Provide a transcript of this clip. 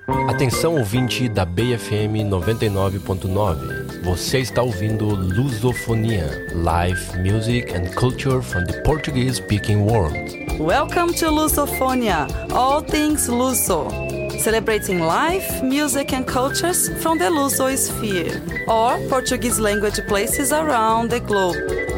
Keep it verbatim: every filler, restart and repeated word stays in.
Atenção ouvinte da B F M noventa e nove ponto nove. Você está ouvindo Lusofonia, live music and culture from the Portuguese-speaking world. Welcome to Lusofonia, all things Luso. Celebrating life, music and cultures from the Lusosphere, or Portuguese language places around the globe.